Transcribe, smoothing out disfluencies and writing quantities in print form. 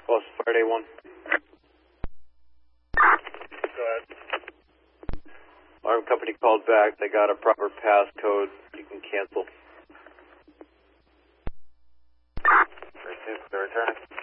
Boston Fire Day 1. Go ahead. Alarm company called back. They got a proper passcode. You can cancel. They're returning.